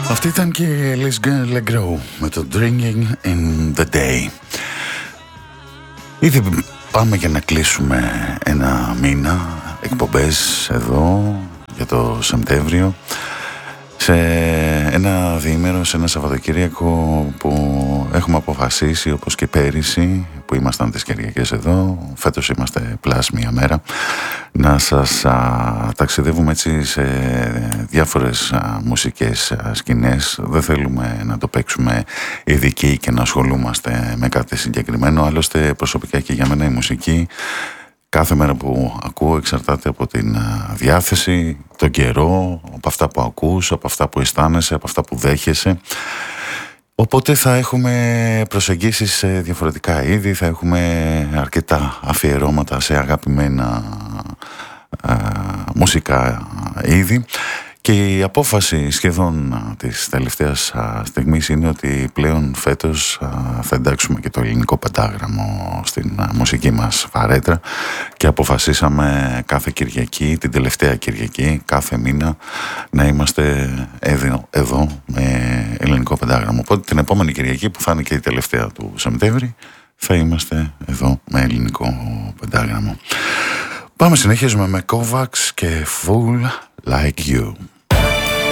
Αυτή ήταν και η Liz Legros με το Drinking in the Day. Ήδη πάμε για να κλείσουμε ένα μήνα εκπομπές εδώ για το Σεπτέμβριο, σε ένα διήμερο, σε ένα Σαββατοκύριακο που έχουμε αποφασίσει, όπως και πέρυσι που ήμασταν τις Κυριακές εδώ, φέτος είμαστε πλάς μία μέρα, να σας ταξιδεύουμε έτσι σε διάφορες μουσικές σκηνές. Δεν θέλουμε να το παίξουμε ειδικοί και να ασχολούμαστε με κάτι συγκεκριμένο. Άλλωστε προσωπικά και για μένα η μουσική κάθε μέρα που ακούω εξαρτάται από την διάθεση, τον καιρό, από αυτά που ακούς, από αυτά που αισθάνεσαι, από αυτά που δέχεσαι. Οπότε θα έχουμε προσεγγίσεις σε διαφορετικά είδη, θα έχουμε αρκετά αφιερώματα σε αγαπημένα μουσικά είδη. Και η απόφαση σχεδόν της τελευταίας στιγμής είναι ότι πλέον φέτος θα εντάξουμε και το ελληνικό πεντάγραμμο στην μουσική μας φαρέτρα και αποφασίσαμε κάθε Κυριακή, την τελευταία Κυριακή, κάθε μήνα να είμαστε εδώ με ελληνικό πεντάγραμμο. Οπότε την επόμενη Κυριακή που θα είναι και η τελευταία του Σεπτέμβρη θα είμαστε εδώ με ελληνικό πεντάγραμμο. Πάμε, συνεχίζουμε με Kovacs και Fool Like You.